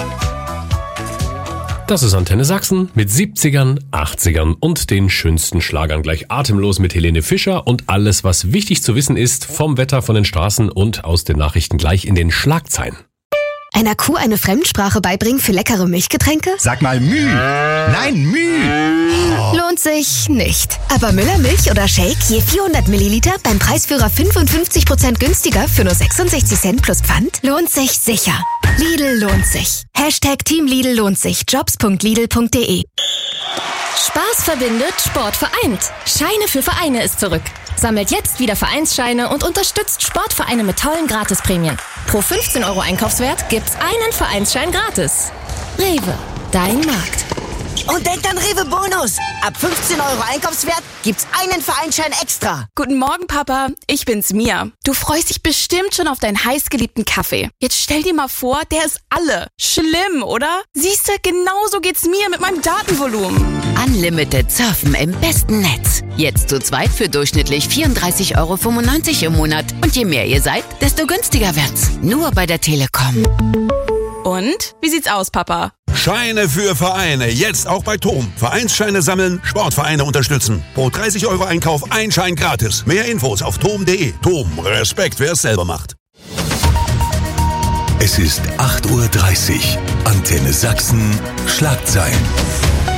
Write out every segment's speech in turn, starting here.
Das ist Antenne Sachsen mit 70ern, 80ern und den schönsten Schlagern. Gleich atemlos mit Helene Fischer und alles, was wichtig zu wissen ist vom Wetter, von den Straßen und aus den Nachrichten gleich in den Schlagzeilen. Einer Kuh eine Fremdsprache beibringen für leckere Milchgetränke? Sag mal Müh. Nein, Müh. Lohnt sich nicht. Aber Müller Milch oder Shake je 400 Milliliter beim Preisführer 55% günstiger für nur 66 Cent plus Pfand? Lohnt sich sicher. Lidl lohnt sich. Team Lidl lohnt sich. Jobs.lidl.de. Spaß verbindet, Sport vereint. Scheine für Vereine ist zurück. Sammelt jetzt wieder Vereinsscheine und unterstützt Sportvereine mit tollen Gratisprämien. Pro 15 € Einkaufswert gibt's einen Vereinsschein gratis. Rewe, dein Markt. Und denkt an Rewe Bonus. Ab 15 € Einkaufswert gibt's einen Vereinsschein extra. Guten Morgen, Papa. Ich bin's, Mia. Du freust dich bestimmt schon auf deinen heißgeliebten Kaffee. Jetzt stell dir mal vor, der ist alle. Schlimm, oder? Siehste, genauso geht's mir mit meinem Datenvolumen. Unlimited Surfen im besten Netz. Jetzt zu zweit für durchschnittlich 34,95 € im Monat. Und je mehr ihr seid, desto günstiger wird's. Nur bei der Telekom. Und? Wie sieht's aus, Papa? Scheine für Vereine, jetzt auch bei TOM. Vereinsscheine sammeln, Sportvereine unterstützen. Pro 30 € Einkauf ein Schein gratis. Mehr Infos auf tom.de. TOM, Respekt, wer es selber macht. Es ist 8:30 Uhr. Antenne Sachsen, Schlagzeilen.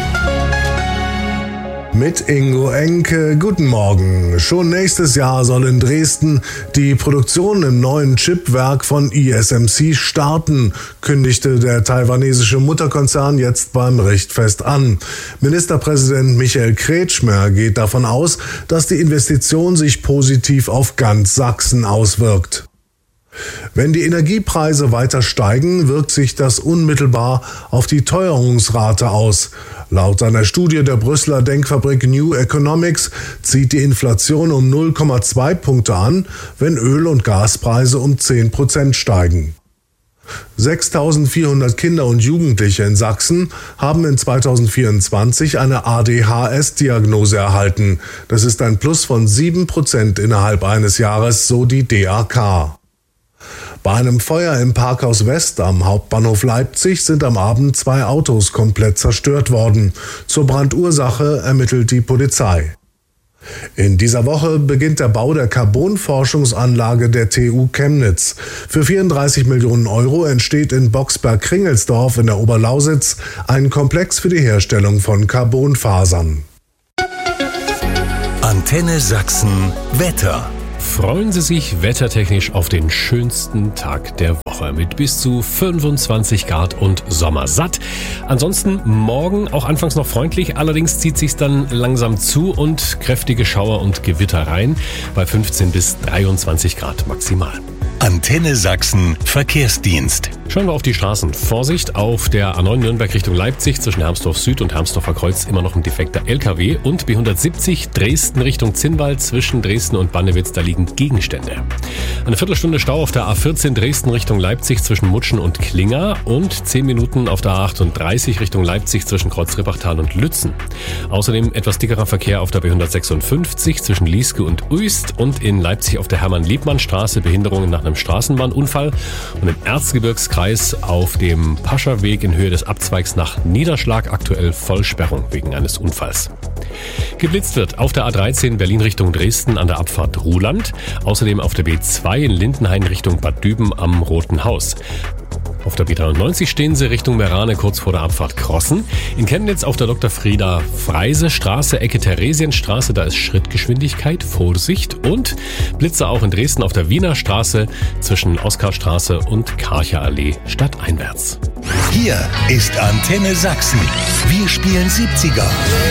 Mit Ingo Enke, guten Morgen. Schon nächstes Jahr soll in Dresden die Produktion im neuen Chipwerk von ISMC starten, kündigte der taiwanesische Mutterkonzern jetzt beim Richtfest an. Ministerpräsident Michael Kretschmer geht davon aus, dass die Investition sich positiv auf ganz Sachsen auswirkt. Wenn die Energiepreise weiter steigen, wirkt sich das unmittelbar auf die Teuerungsrate aus. Laut einer Studie der Brüsseler Denkfabrik New Economics zieht die Inflation um 0,2 Punkte an, wenn Öl- und Gaspreise um 10% steigen. 6.400 Kinder und Jugendliche in Sachsen haben in 2024 eine ADHS-Diagnose erhalten. Das ist ein Plus von 7% innerhalb eines Jahres, so die DAK. Bei einem Feuer im Parkhaus West am Hauptbahnhof Leipzig sind am Abend 2 Autos komplett zerstört worden. Zur Brandursache ermittelt die Polizei. In dieser Woche beginnt der Bau der Carbon-Forschungsanlage der TU Chemnitz. Für 34 Millionen € entsteht in Boxberg-Kringelsdorf in der Oberlausitz ein Komplex für die Herstellung von Carbonfasern. Antenne Sachsen, Wetter. Freuen Sie sich wettertechnisch auf den schönsten Tag der Woche mit bis zu 25 Grad und sommersatt. Ansonsten morgen auch anfangs noch freundlich, allerdings zieht sich's dann langsam zu und kräftige Schauer und Gewitter rein bei 15 bis 23 Grad maximal. Antenne Sachsen Verkehrsdienst. Schauen wir auf die Straßen. Vorsicht, auf der A9 Nürnberg Richtung Leipzig zwischen Hermsdorf Süd und Hermsdorfer Kreuz immer noch ein defekter LKW und B170 Dresden Richtung Zinnwald zwischen Dresden und Bannewitz, da liegen Gegenstände. Eine Viertelstunde Stau auf der A14 Dresden Richtung Leipzig zwischen Mutschen und Klinger und 10 Minuten auf der A38 Richtung Leipzig zwischen Kreuz-Rippachtal und Lützen. Außerdem etwas dickerer Verkehr auf der B156 zwischen Lieske und Uist und in Leipzig auf der Hermann-Liebmann-Straße Behinderungen nach einem Straßenbahnunfall und im Erzgebirgskreis auf dem Pascherweg in Höhe des Abzweigs nach Niederschlag aktuell Vollsperrung wegen eines Unfalls. Geblitzt wird auf der A13 Berlin Richtung Dresden an der Abfahrt Ruhland, außerdem auf der B2 in Lindenhain Richtung Bad Düben am Roten Haus. Auf der B93 stehen Sie Richtung Merane kurz vor der Abfahrt Krossen. In Chemnitz auf der Dr. Frieda Freise Straße, Ecke Theresienstraße, da ist Schrittgeschwindigkeit, Vorsicht. Und Blitzer auch in Dresden auf der Wiener Straße zwischen Oskarstraße und Karcher-Allee stadteinwärts. Hier ist Antenne Sachsen. Wir spielen 70er.